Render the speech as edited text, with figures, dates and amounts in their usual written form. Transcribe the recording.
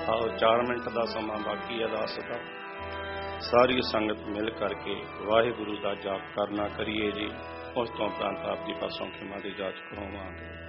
आओ 4 मिनट का समा बाकी अरदास का सारी संगत मिल करके वाहिगुरु का जाप करना करिए जी। उस तो उपरंत आप जी पासों खिमा की जांच करवावांगे।